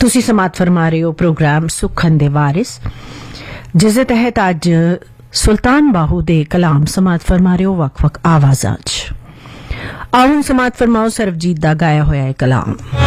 ਤੁਸੀਂ ਸਮਾਤ ਫਰਮਾ ਰਹੇ ਹੋ ਪ੍ਰੋਗਰਾਮ ਸੁਖਨ ਦੇ ਵਾਰਿਸ, ਜਿਸ ਦੇ ਤਹਿਤ ਅੱਜ ਸੁਲਤਾਨ ਬਾਹੂ ਦੇ ਕਲਾਮ ਸਮਾਤ ਫਰਮਾ ਰਹੇ ਹੋ ਵੱਖ-ਵੱਖ ਆਵਾਜ਼ਾਂ 'ਚ। ਆਓ ਹੁਣ ਸਮਾਤ ਫਰਮਾਓ ਸਰਬਜੀਤ ਦਾ ਗਾਇਆ ਹੋਇਆ ਇਹ ਕਲਾਮ।